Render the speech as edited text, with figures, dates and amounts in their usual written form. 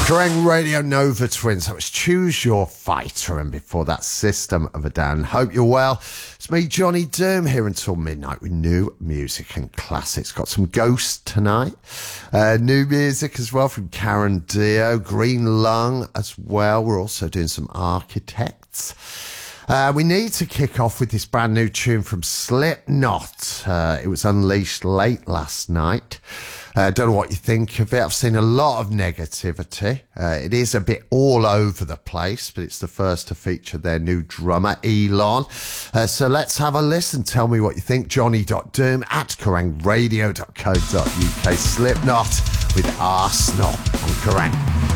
Kerrang Radio Nova Twins. That was Choose Your Fighter, and before that, System of a Down. Hope you're well. It's me, Johnny Doom, here until midnight with new music and classics. Got some Ghost tonight. New music as well from Karen Dio, Green Lung as well. We're also doing some Architects. We need to kick off with this brand new tune from Slipknot. It was unleashed late last night. Don't know what you think of it. I've seen a lot of negativity. It is a bit all over the place, but it's the first to feature their new drummer, Elon. So let's have a listen. Tell me what you think. Johnny.Doom at KerrangRadio.co.uk. Slipknot with Arsenal on Kerrang.